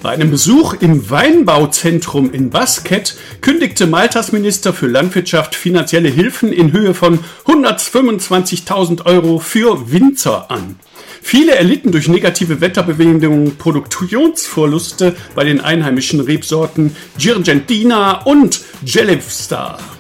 Bei einem Besuch im Weinbauzentrum in Basket kündigte Maltas Minister für Landwirtschaft finanzielle Hilfen in Höhe von 125.000 Euro für Winzer an. Viele erlitten durch negative Wetterbedingungen Produktionsverluste bei den einheimischen Rebsorten Girgentina und Gelevstar.